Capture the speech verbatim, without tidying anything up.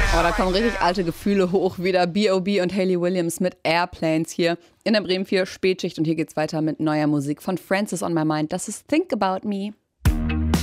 Oh, da kommen richtig alte Gefühle hoch. Wieder B O B und Hayley Williams mit Airplanes hier in der Bremen vier Spätschicht. Und hier geht's weiter mit neuer Musik von Francis on My Mind. Das ist Think About Me.